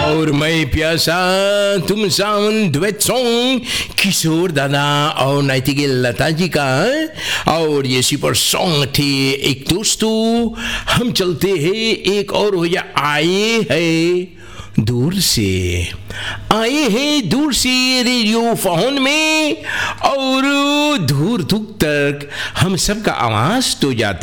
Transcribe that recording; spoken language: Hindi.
और मैं प्यासा तुम सावन डुएट सॉन्ग किशोर दादा और नाइटिंगेल लता जी का। और ये सुपर सॉन्ग थे एक दोस्तों हम चलते हैं एक और हो जा आए हैं दूर से, आए हैं दूर से रेडियो फोन में और दूर दूर तक हम सबका आवाज तो जाते